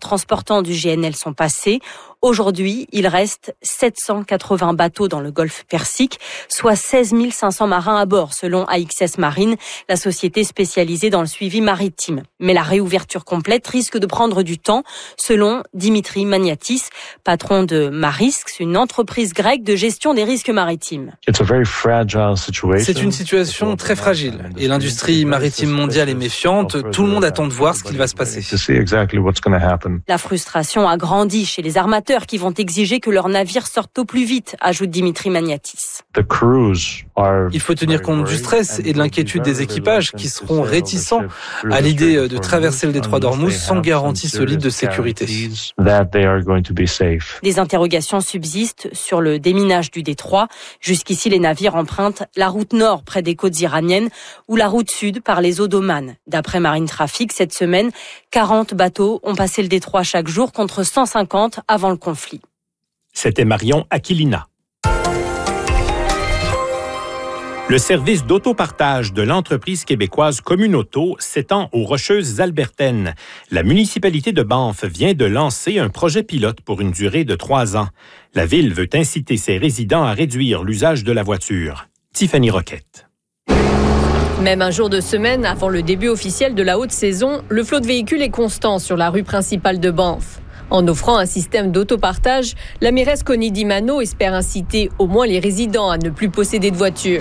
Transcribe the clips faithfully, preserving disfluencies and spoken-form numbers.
transportant du G N L sont passés. Aujourd'hui, il reste sept cent quatre-vingts bateaux dans le golfe Persique, soit seize mille cinq cents marins à bord, selon A X S Marine, la société spécialisée dans le suivi maritime. Mais la réouverture complète risque de prendre du temps, selon Dimitri Magnatis, patron de Marisks, une entreprise grecque de gestion des risques maritimes. C'est une situation très fragile et l'industrie maritime mondiale est méfiante. Tout le monde attend de voir ce qu'il va se passer. La frustration a grandi chez les armateurs qui vont exiger que leurs navires sortent au plus vite, ajoute Dimitri Magnatis. Il faut tenir compte du stress et de l'inquiétude des équipages qui seront réticents à l'idée de traverser le détroit d'Ormuz sans garantie solide de sécurité. Des interrogations subsistent sur le déminage du détroit. Jusqu'ici, les navires empruntent la route nord près des côtes iraniennes ou la route sud par les eaux d'Oman. D'après Marine Traffic, cette semaine, quarante bateaux ont passé le détroit chaque jour contre cent cinquante avant le conflit. C'était Marion Aquilina. Le service d'autopartage de l'entreprise québécoise Communauto s'étend aux Rocheuses albertaines. La municipalité de Banff vient de lancer un projet pilote pour une durée de trois ans. La ville veut inciter ses résidents à réduire l'usage de la voiture. Tiffany Roquette. Même un jour de semaine avant le début officiel de la haute saison, le flot de véhicules est constant sur la rue principale de Banff. En offrant un système d'autopartage, la mairesse Connie Dimano espère inciter au moins les résidents à ne plus posséder de voiture.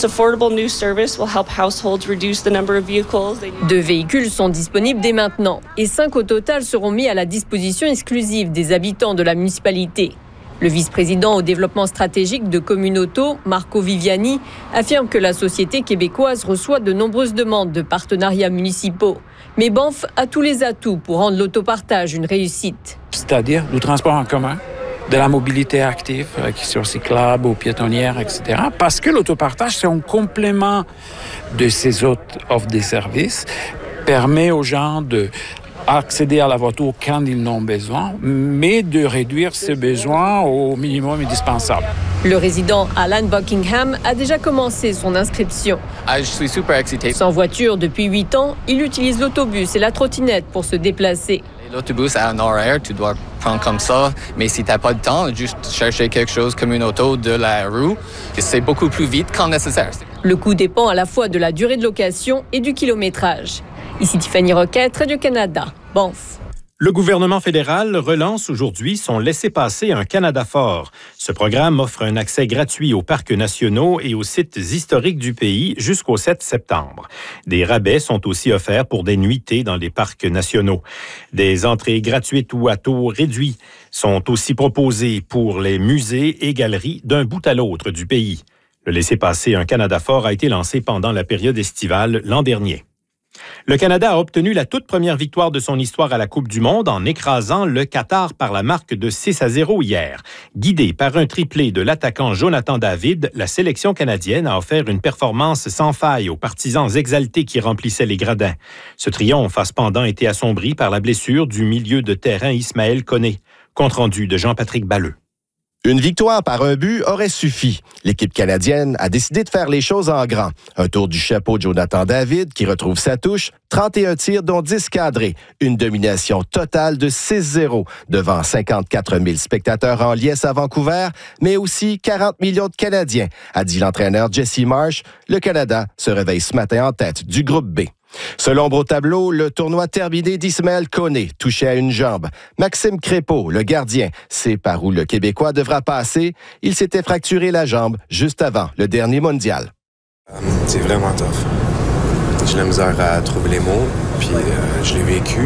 Deux véhicules sont disponibles dès maintenant et cinq au total seront mis à la disposition exclusive des habitants de la municipalité. Le vice-président au développement stratégique de Communauto, Marco Viviani, affirme que la société québécoise reçoit de nombreuses demandes de partenariats municipaux. Mais Banff a tous les atouts pour rendre l'autopartage une réussite. C'est-à-dire du transport en commun, de la mobilité active, qui soit cyclable ou piétonnière, et cetera. Parce que l'autopartage, c'est un complément de ces autres offres de services, permet aux gens de accéder à la voiture quand ils en ont besoin, mais de réduire ces besoins au minimum indispensable. Le résident Alan Buckingham a déjà commencé son inscription. Ah, je suis super excité. Sans voiture depuis huit ans, il utilise l'autobus et la trottinette pour se déplacer. L'autobus a un horaire, tu dois prendre comme ça, mais si tu n'as pas de temps, juste chercher quelque chose comme une auto de la rue, c'est beaucoup plus vite quand nécessaire. Le coût dépend à la fois de la durée de location et du kilométrage. Ici Tiffany Roquette, Radio-Canada, Banff. Le gouvernement fédéral relance aujourd'hui son laissez-passer Un Canada fort. Ce programme offre un accès gratuit aux parcs nationaux et aux sites historiques du pays jusqu'au sept septembre. Des rabais sont aussi offerts pour des nuitées dans les parcs nationaux. Des entrées gratuites ou à taux réduits sont aussi proposées pour les musées et galeries d'un bout à l'autre du pays. Le laissez-passer Un Canada fort a été lancé pendant la période estivale l'an dernier. Le Canada a obtenu la toute première victoire de son histoire à la Coupe du monde en écrasant le Qatar par la marque de six à zéro hier. Guidée par un triplé de l'attaquant Jonathan David, la sélection canadienne a offert une performance sans faille aux partisans exaltés qui remplissaient les gradins. Ce triomphe a cependant été assombri par la blessure du milieu de terrain Ismaël Koné. Compte rendu de Jean-Patrick Balleux. Une victoire par un but aurait suffi. L'équipe canadienne a décidé de faire les choses en grand. Un tour du chapeau de Jonathan David qui retrouve sa touche, trente et un tirs dont dix cadrés, une domination totale de six zéro devant cinquante-quatre mille spectateurs en liesse à Vancouver, mais aussi quarante millions de Canadiens, a dit l'entraîneur Jesse Marsh. Le Canada se réveille ce matin en tête du groupe B. Seul ombre au tableau, le tournoi terminé d'Ismaël Koné, touché à une jambe. Maxime Crépeau, le gardien, sait par où le Québécois devra passer. Il s'était fracturé la jambe juste avant le dernier mondial. C'est vraiment tough. J'ai la misère à trouver les mots, puis euh, je l'ai vécu.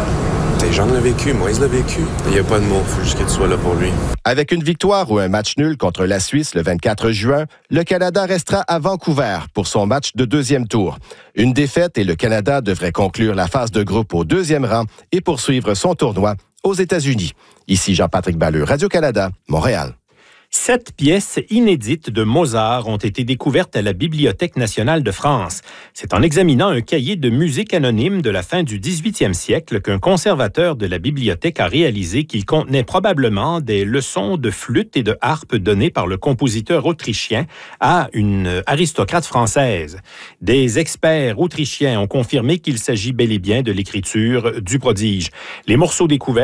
Les gens l'ont vécu, Moïse l'a vécu. Il n'y a pas de mots, il faut juste que tu sois là pour lui. Avec une victoire ou un match nul contre la Suisse le vingt-quatre juin, le Canada restera à Vancouver pour son match de deuxième tour. Une défaite et le Canada devrait conclure la phase de groupe au deuxième rang et poursuivre son tournoi aux États-Unis. Ici Jean-Patrick Balleux, Radio-Canada, Montréal. Sept pièces inédites de Mozart ont été découvertes à la Bibliothèque nationale de France. C'est en examinant un cahier de musique anonyme de la fin du dix-huitième siècle qu'un conservateur de la bibliothèque a réalisé qu'il contenait probablement des leçons de flûte et de harpe données par le compositeur autrichien à une aristocrate française. Des experts autrichiens ont confirmé qu'il s'agit bel et bien de l'écriture du prodige. Les morceaux découverts